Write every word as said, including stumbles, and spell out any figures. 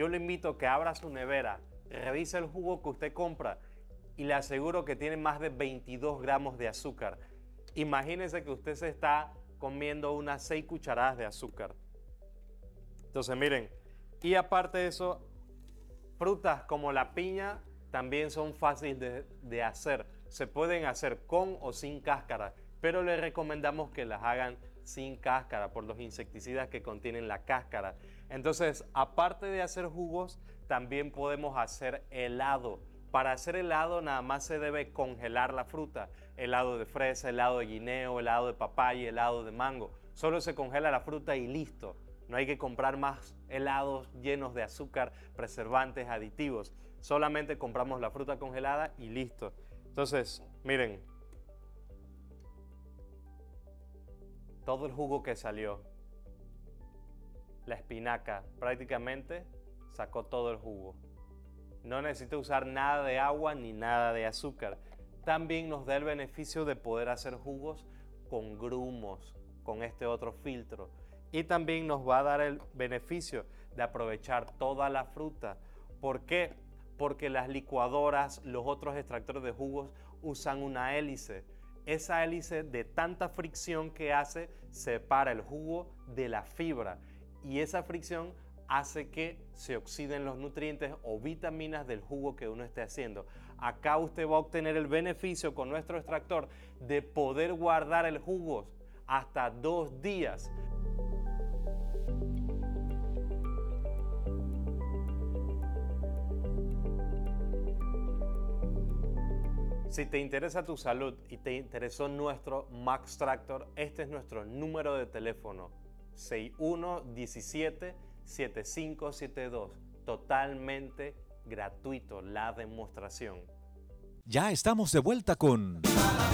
yo le invito a que abra su nevera, revise el jugo que usted compra y le aseguro que tiene más de veintidós gramos de azúcar. Imagínese que usted se está comiendo unas seis cucharadas de azúcar. Entonces miren, y aparte de eso, frutas como la piña también son fáciles de, de hacer. Se pueden hacer con o sin cáscara, pero les recomendamos que las hagan sin cáscara por los insecticidas que contienen la cáscara. Entonces, aparte de hacer jugos, también podemos hacer helado. Para hacer helado nada más se debe congelar la fruta. Helado de fresa, helado de guineo, helado de papaya, helado de mango. Solo se congela la fruta y listo. No hay que comprar más helados llenos de azúcar, preservantes, aditivos. Solamente compramos la fruta congelada y listo. Entonces, miren, todo el jugo que salió, la espinaca prácticamente sacó todo el jugo. No necesita usar nada de agua ni nada de azúcar. También nos da el beneficio de poder hacer jugos con grumos, con este otro filtro. Y también nos va a dar el beneficio de aprovechar toda la fruta. ¿Por qué? Porque las licuadoras, los otros extractores de jugos usan una hélice. Esa hélice, de tanta fricción que hace, separa el jugo de la fibra. Y esa fricción hace que se oxiden los nutrientes o vitaminas del jugo que uno esté haciendo. Acá usted va a obtener el beneficio con nuestro extractor de poder guardar el jugo hasta dos días. Si te interesa tu salud y te interesó nuestro Maxtractor, este es nuestro número de teléfono: seis uno uno siete, siete cinco siete dos. Totalmente gratuito la demostración. Ya estamos de vuelta con